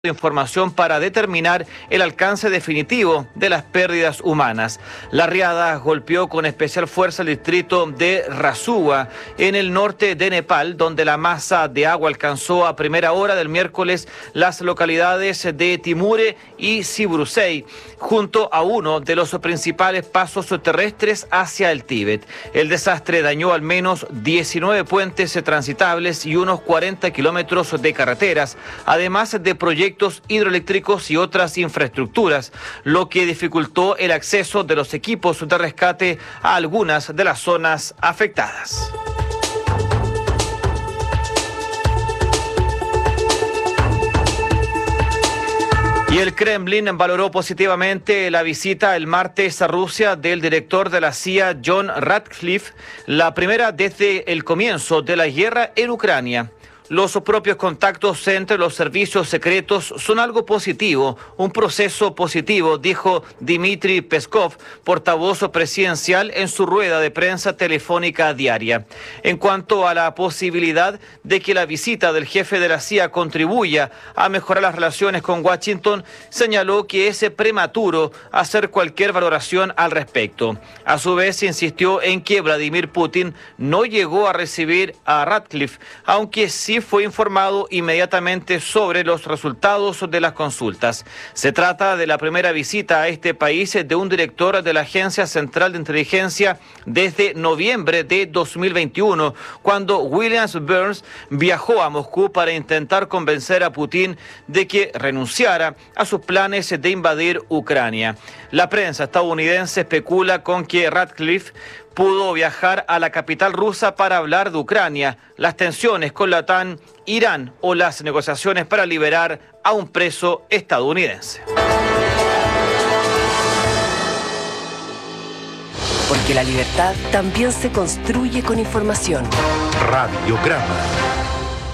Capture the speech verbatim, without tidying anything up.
de información para determinar el alcance definitivo de las pérdidas humanas. La riada golpeó con especial fuerza el distrito de Rasuwa, en el norte de Nepal, donde la masa de agua alcanzó a primera hora del miércoles las localidades de Timure y Sibrusei, junto a uno de los principales pasos terrestres hacia el Tíbet. El desastre dañó al menos diecinueve puentes transitables y unos cuarenta kilómetros de carreteras, además de proyectos hidroeléctricos y otras infraestructuras, lo que dificultó el acceso de los equipos de rescate a algunas de las zonas afectadas. Y el Kremlin valoró positivamente la visita el martes a Rusia del director de la C I A, John Ratcliffe, la primera desde el comienzo de la guerra en Ucrania. Los propios contactos entre los servicios secretos son algo positivo, un proceso positivo, dijo Dmitry Peskov, portavoz presidencial, en su rueda de prensa telefónica diaria. En cuanto a la posibilidad de que la visita del jefe de la C I A contribuya a mejorar las relaciones con Washington, señaló que es prematuro hacer cualquier valoración al respecto. A su vez, insistió en que Vladimir Putin no llegó a recibir a Ratcliffe, aunque sí fue informado inmediatamente sobre los resultados de las consultas. Se trata de la primera visita a este país de un director de la Agencia Central de Inteligencia desde noviembre de dos mil veintiuno, cuando William Burns viajó a Moscú para intentar convencer a Putin de que renunciara a sus planes de invadir Ucrania. La prensa estadounidense especula con que Ratcliffe pudo viajar a la capital rusa para hablar de Ucrania, las tensiones con la OTAN, Irán o las negociaciones para liberar a un preso estadounidense. Porque la libertad también se construye con información. Radiograma.